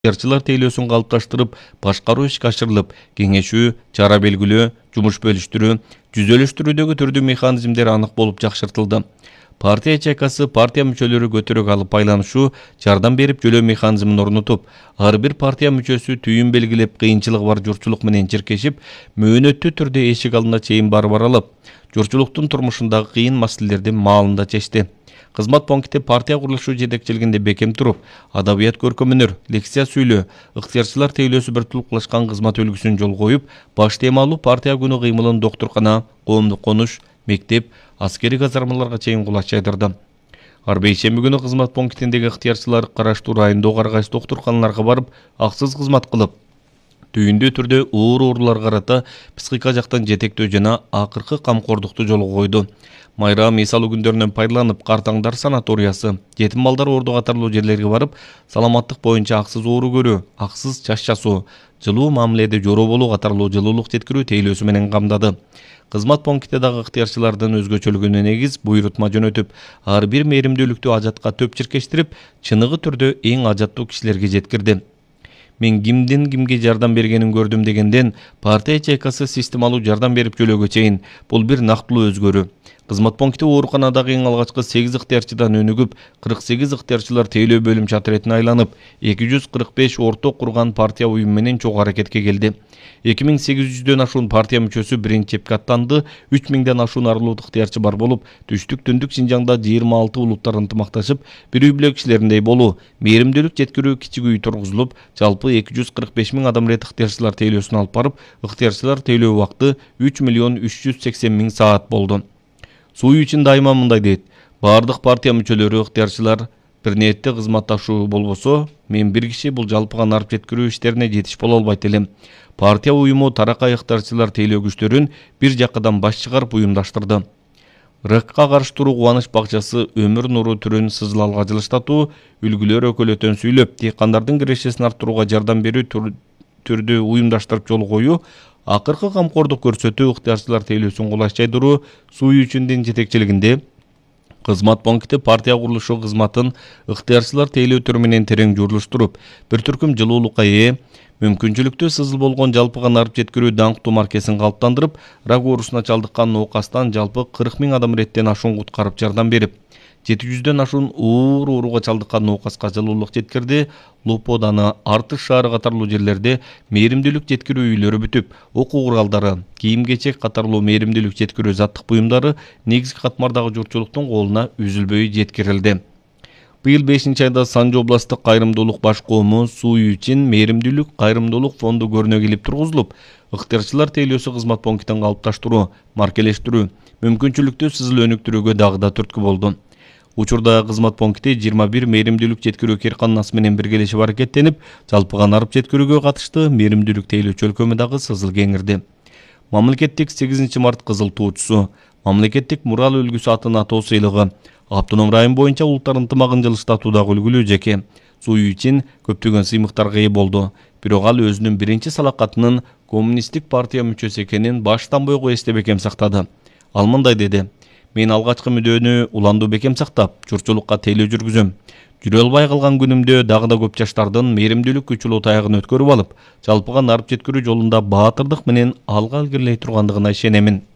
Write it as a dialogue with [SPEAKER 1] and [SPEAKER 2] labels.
[SPEAKER 1] ыктыярчылар тейлөөсүн калыпташтырып, башкаруу ишке ашырылып, кеңешүү, чара белгилөө, жумуш бөлүштүрүү, жүзөлүштүрүүдөгү түрдүү механизмдер анык болуп жакшыртылды. Партия ячейкасы партия мүчөлөрү көтөрөк алып байланышуу, жардам берип жөлөө механизмин орнотуп, ар бир партия мүчөсү түйүн белгилеп, кыйынчылыгы бар журтчулук менен чиркешип, мөөнөттүү түрдө эшик алдына чейин барып аралап, журтчулуктун турмушундагы кыйын маселелерди маалында чечти. Кызмат пункти партия курулушу жетекчилигинде бекем туруп, адабият көркөмөнөр, лекция сүйлөө, ыктыярчылар тейлөөсү бир тулуклашкан кызмат үлгүсүн жол коюп, баш темалуу партия күнү кыймылын доктуркана, коомдук конуш, мектеп, аскери казармаларга чейин кулач жайдырды. Ар бейшемби күнү кызмат пунктиндеги ыктыярчылар караштуу райондогу ар кайсы доктурканаларга барып, аксыз кызмат кылып, түйүндүү түрдө ооруларга карата психика жактан жетектөө жана акыркы камкордукту жолго койду. Майрам мисалуу күндөрүнөн пайдаланып, картаңдар санаториясы, жетим балдар орду катарлуу жерлерге барып, саламаттык боюнча аксыз оору көрүү, аксыз чач часуу, жылуу мамиледе жороо болуу катарлуу жылуулук жеткирүү тейлөөсү менен камдады. Кызмат пункти дагы ыктыярчылардын өзгөчөлүгүнө негиз буйрутма жөнөтүп, ар бир мээримдүүлүктү ажатка төп чиркештирип, чыныгы түрдө эң ажаттуу кишилерге жеткирди. Мен кимдин кимге жардам бергенин көрдүм дегенден, партия ячейкасы системалуу жардам берип жөлөөгө чейин, бул бир нактылуу өзгөрүү. Кызмат пункти ооруканадагы эң алгачкы 8 ыктыярчыдан өнүгүп, 48 ыктыярчылар тейлөө бөлүм чатыретине айланып, 245 орток курган партия уюму менен чогуу аракетке келди. 2800дөн ашуун партия мүчөсү биринчи чепке аттанды, 3000ден ашуун арылуу ыктыярчы бар болуп, түштүк түндүк Шинжаңда 26 улуттар ынтымакташып, бир үй бүлө кишилериндей болуу, мээримдүүлүк жеткирүү кичик үй тургузулуп, жалпы 245 000 адам рет ыктыярчылар тейлөөсүн алып барып, ыктыярчылар тейлөө убакыты 3 380 000 саат болду. Суу үчүн дайыма мындай дейт: бардык партия мүчөлөрү ыктыярчылар бир ниетте кызматташуу болбосо, мен бир киши бул жалпыган арып жеткирүү иштерине жетиш боло албайт элем. Партия уюму таракай ыктыярчылар тейлөө күчтөрүн бир жаккадан баш чыгарып уюмдаштырды. РКка каршы туруу кубаныч бакчасы өмүр нуру түрүн сызылалга жылыштатуу, үлгүлөр өкөлөтөн сүйлөп, дыйкандардын кирешесин арттырууга жардам берүү түрдү уюмдаштырып жол коюу, акыркы камкордук көрсөтүү, ыктыярчылар тейлөөсүн кулач жайдыруу Суу үчүндүн жетекчилигинде кызмат пункти партия курулушу кызматын ыктыярчылар тейлөө түрү менен терең журулуштуруп, бир түркүм жылуулукка ээ, мүмкүнчүлүктүү сызыл болгон жалпыган арып жеткирүү даңктуу маркесин калыптандырып, рак оорусуна чалдыккан оокастан жалпы 40 000 адам реттен ашуун куткарып жардам берип, 700дөн ашуун оор ооруга чалдыккан оокаска жылуулук жеткирди. Луподаны, Артыш шаары катарлуу жерлерде мээримдүүлүк жеткирүү үйлөрү бүтүп, окуу куралдары, кийим-кечек катарлуу мээримдүүлүк жеткирүү заттык буюмдары негизги катмардагы журтчулуктун колуна үзүлбөй жеткирилди. Быйыл 5-айда Санжы областтык кайрымдуулук баш коому Суу үчүн мээримдүүлүк кайрымдуулук фонду көрүнө келип тургузулуп, ыктыярчылар тейлөөсү кызмат пунктин калыпташтыруу, маркелештирүү, мүмкүнчүлүктүү сызыл өнүктүрүүгө дагы да түрткү болду. Учурда кызмат пункти 21 мээримдүүлүк жеткирүү кээрканнасы менен биргелешип аракеттенип, жалпыган арып жеткирүүгө катышты мээримдүүлүк тейлөө чөлкөмү дагы сызыл кеңирди. Мамлекеттик 8 март кызыл туучусу, мамлекеттик мурал үлгүсү атын атоо сыйлыгы, автоном район боюнча улуттар ынтымагын жылыштатуудагы үлгүлүү жеке Суу үчүн көптөгөн сыймыктарга ээ болду. Бирок ал өзүнүн биринчи салакатынын коммунисттик партия мүчөсү экенин баштан бойго эсте бекем сактады. Ал мындай деди: мен алгачкы мүдөнү уландуу бекем сактап, журтчулукка тейлөө жүргүзөм. Жүрө албай калган күнүмдө дагы да көп жаштардын мээримдүүлүк күчүлүү таягын өткөрүп алып, жалпыган арып жеткирүү жолунда баатырдык менен алга илгерилей тургандыгына ишенемин.